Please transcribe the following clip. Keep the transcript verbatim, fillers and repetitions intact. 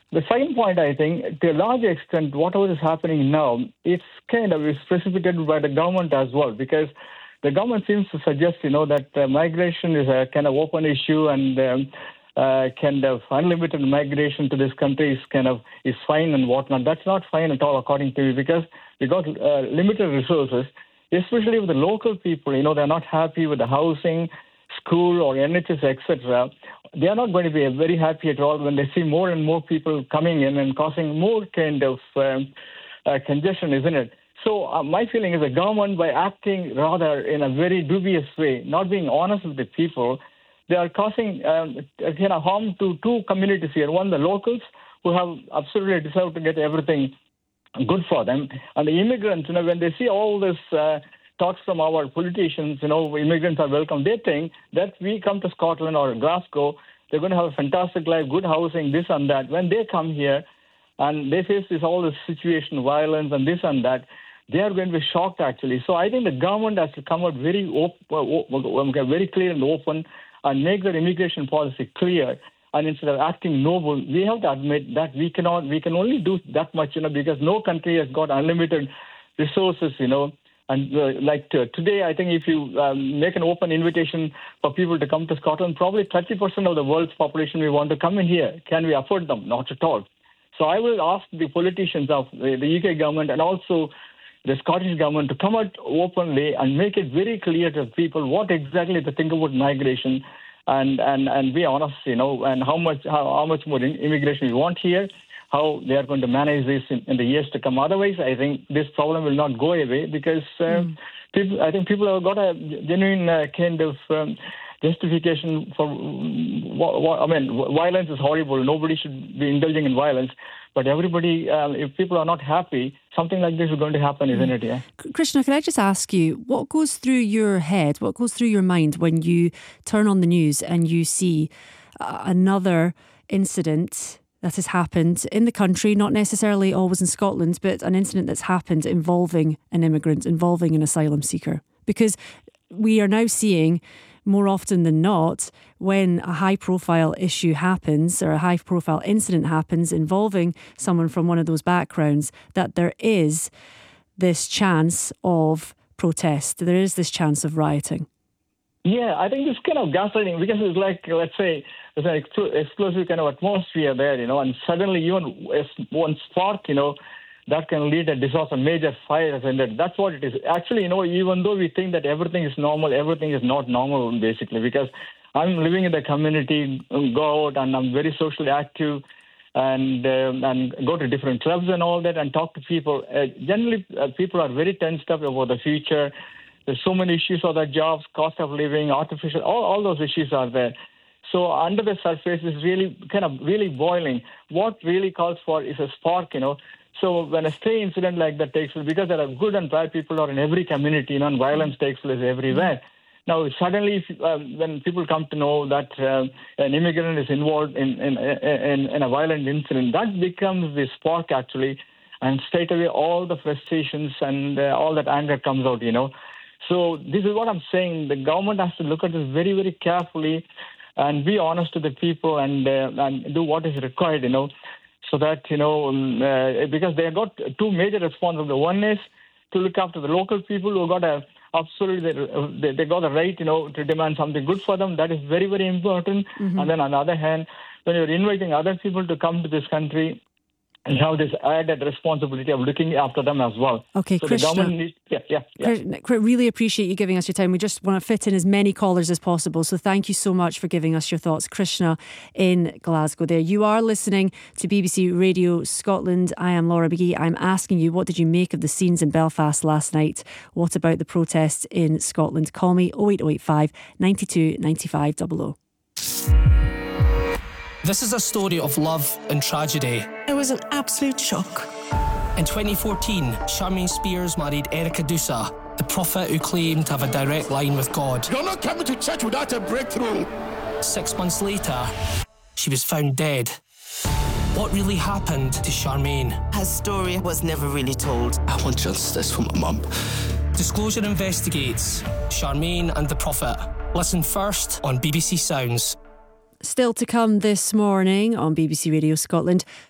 the second point, I think, to a large extent, whatever is happening now, it's kind of is precipitated by the government as well, because the government seems to suggest, you know, that uh, migration is a kind of open issue and um, uh, kind of unlimited migration to this country is kind of is fine and whatnot. That's not fine at all, according to me, because we got uh, limited resources, especially with the local people. You know, they're not happy with the housing, school or N H S, et cetera. They are not going to be very happy at all when they see more and more people coming in and causing more kind of um, uh, congestion, isn't it? So uh, my feeling is the government, by acting rather in a very dubious way, not being honest with the people, they are causing um, kind of harm to two communities here. One, the locals, who have absolutely deserved to get everything good for them, and the immigrants, you know, when they see all this uh, talks from our politicians, you know, immigrants are welcome, they think that we come to Scotland or Glasgow, they're going to have a fantastic life, good housing, this and that. When they come here and they face this all this situation, violence and this and that, they are going to be shocked, actually. So I think the government has to come out very open, very clear and open and make their immigration policy clear. And instead of acting noble, we have to admit that we cannot, we can only do that much, you know, because no country has got unlimited resources, you know. And uh, like t- today, I think if you um, make an open invitation for people to come to Scotland, probably thirty percent of the world's population will want to come in here. Can we afford them? Not at all. So I will ask the politicians of the, the U K government and also the Scottish government to come out openly and make it very clear to people what exactly they think about migration and, and, and be honest, you know, and how much how, how much more immigration we want here, how they are going to manage this in, in the years to come. Otherwise, I think this problem will not go away because uh, mm. people, I think people have got a genuine uh, kind of um, justification for, I mean, violence is horrible. Nobody should be indulging in violence. But everybody, um, if people are not happy, something like this is going to happen, isn't it? Yeah. Krishna, can I just ask you, what goes through your head, what goes through your mind when you turn on the news and you see uh, another incident that has happened in the country, not necessarily always in Scotland, but an incident that's happened involving an immigrant, involving an asylum seeker? Because we are now seeing, more often than not, when a high-profile issue happens or a high-profile incident happens involving someone from one of those backgrounds, that there is this chance of protest, there is this chance of rioting. Yeah, I think it's kind of gaslighting because it's like, let's say, there's an explosive kind of atmosphere there, you know, and suddenly even one spark, you know, that can lead a disaster, major fires, and that, that's what it is. Actually, you know, even though we think that everything is normal, everything is not normal, basically, because I'm living in the community, go out, and I'm very socially active, and um, and go to different clubs and all that, and talk to people. Uh, generally, uh, people are very tensed up about the future. There's so many issues of their jobs, cost of living, artificial, all, all those issues are there. So under the surface is really kind of really boiling. What really calls for is a spark, you know. So when a stray incident like that takes place, because there are good and bad people are in every community, you know, and violence takes place everywhere. Now, suddenly, if, um, when people come to know that uh, an immigrant is involved in, in, in, in a violent incident, that becomes the spark, actually, and straight away all the frustrations and uh, all that anger comes out, you know. So this is what I'm saying. The government has to look at this very, very carefully and be honest to the people and uh, and do what is required, you know. So that, you know, um, uh, because they have got two major responsibilities. One is to look after the local people who got a absolutely, they, they got the right, you know, to demand something good for them. That is very, very important. Mm-hmm. And then on the other hand, when you're inviting other people to come to this country, and have this added responsibility of looking after them as well. Okay, so Krishna, the government needs, yeah, yeah, yeah. Krishna, really appreciate you giving us your time. We just want to fit in as many callers as possible. So thank you so much for giving us your thoughts. Krishna in Glasgow there. You are listening to B B C Radio Scotland. I am Laura McGee. I'm asking you, what did you make of the scenes in Belfast last night? What about the protests in Scotland? Call me oh eight oh eight five, nine two, nine five double oh. This is a story of love and tragedy. It was an absolute shock. In twenty fourteen, Charmaine Spears married Erica Dusa, the prophet who claimed to have a direct line with God. You're not coming to church without a breakthrough. Six months later, she was found dead. What really happened to Charmaine? Her story was never really told. I want justice for my mum. Disclosure investigates Charmaine and the prophet. Listen first on B B C Sounds. Still to come this morning on B B C Radio Scotland,